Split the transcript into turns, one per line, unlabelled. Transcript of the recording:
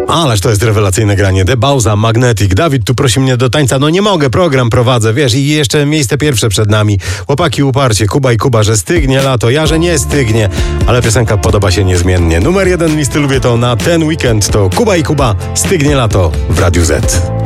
Ależ to jest rewelacyjne granie. The Bauza, Magnetic. Dawid tu prosi mnie do tańca. No nie mogę, program prowadzę, wiesz, i jeszcze miejsce pierwsze przed nami. Chłopaki uparcie, Kuba i Kuba, że stygnie lato, ja, że nie stygnie. Ale piosenka podoba się niezmiennie. Numer 1 listy lubię to na ten weekend to Kuba i Kuba, Stygnie lato w Radiu Z.